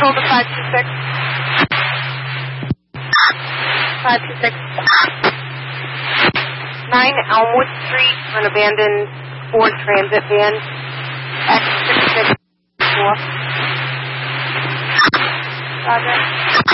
control to 526. 526. 9 Elmwood Street for an abandoned Ford Transit van. X664. Roger.